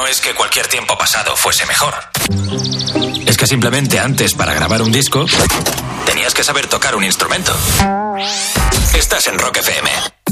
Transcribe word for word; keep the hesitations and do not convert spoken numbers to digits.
no es que cualquier tiempo pasado fuese mejor. Es que simplemente antes, para grabar un disco, tenías que saber tocar un instrumento. Estás en Rock F M.